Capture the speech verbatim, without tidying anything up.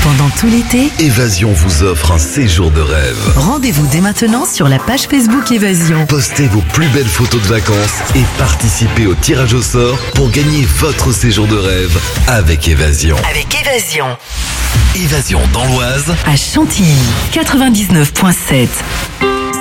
Pendant tout l'été, Évasion vous offre un séjour de rêve. rendez-vous dès maintenant sur la page Facebook Évasion. Postez vos plus belles photos de vacances et participez au tirage au sort pour gagner votre séjour de rêve avec Évasion. Avec Évasion. Évasion dans l'Oise. À Chantilly, quatre-vingt-dix-neuf virgule sept.